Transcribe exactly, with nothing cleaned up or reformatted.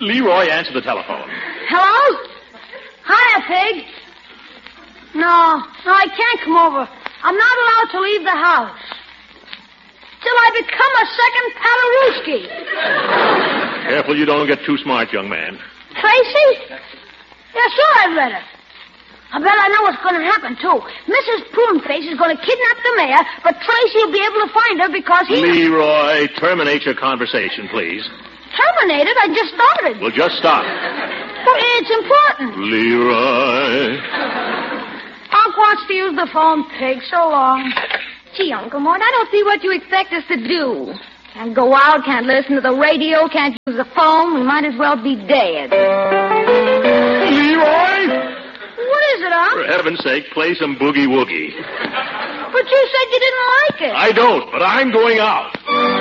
Leroy, answer the telephone. Hello? Hiya, Pig. No, no, I can't come over. I'm not allowed to leave the house. Till I become a second Paderewski. Careful you don't get too smart, young man. Tracy? Yeah, sure, I read it. I bet I know what's going to happen, too. Missus Pruneface is going to kidnap the mayor, but Tracy will be able to find her because he... Leroy, terminate your conversation, please. Terminated? I just started. Well, just stop. Well, it's important. Leroy. Unc wants to use the phone, Pig. So long. Gee, Uncle Mort, I don't see what you expect us to do. Can't go out, can't listen to the radio, can't use the phone. We might as well be dead. Leroy! What is it, Unc? For heaven's sake, play some boogie woogie. But you said you didn't like it. I don't, but I'm going out.